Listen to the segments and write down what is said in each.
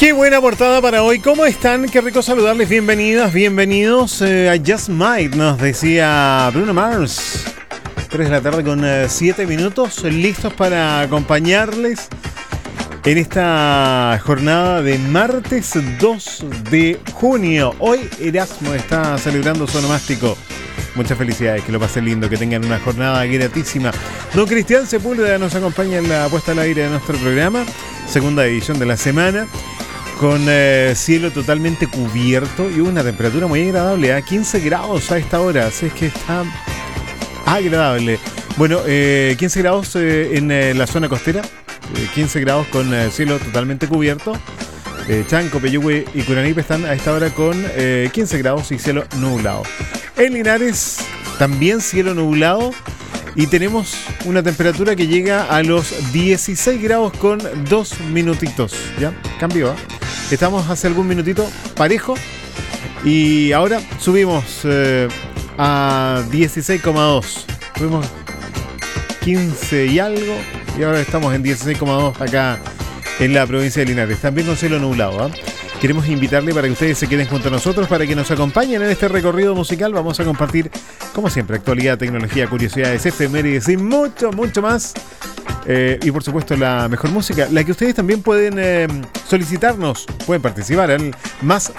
Qué buena portada para hoy. ¿Cómo están? Qué rico saludarles. Bienvenidas, bienvenidos a Just Might, nos decía Bruno Mars. 3 de la tarde con 7 minutos, listos para acompañarles en esta jornada de martes 2 de junio. Hoy Erasmo está celebrando su onomástico. Muchas felicidades, que lo pasen lindo, que tengan una jornada gratísima. Don Cristian Sepúlveda nos acompaña en la puesta al aire de nuestro programa, segunda edición de la semana, con cielo totalmente cubierto y una temperatura muy agradable, a 15 grados a esta hora, así es que está agradable. Bueno, 15 grados en la zona costera, 15 grados con cielo totalmente cubierto. Chanco, Peyúgue y Curanipe están a esta hora con 15 grados y cielo nublado. En Linares también cielo nublado y tenemos una temperatura que llega a los 16 grados con 2 minutitos. ¿Ya? Cambió, ¿eh? Estamos hace algún minutito parejo y ahora subimos a 16,2. Tuvimos 15 y algo y ahora estamos en 16,2 acá en la provincia de Linares, también con cielo nublado, ¿eh? Queremos invitarle para que ustedes se queden junto a nosotros, para que nos acompañen en este recorrido musical. Vamos a compartir, como siempre, actualidad, tecnología, curiosidades, efemérides y mucho, mucho más. Y por supuesto la mejor música, la que ustedes también pueden solicitarnos, pueden participar al más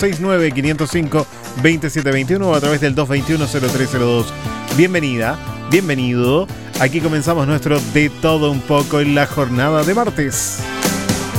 569-505-2721 o a través del 221-0302. Bienvenida, bienvenido. Aquí comenzamos nuestro De Todo Un Poco en la jornada de martes.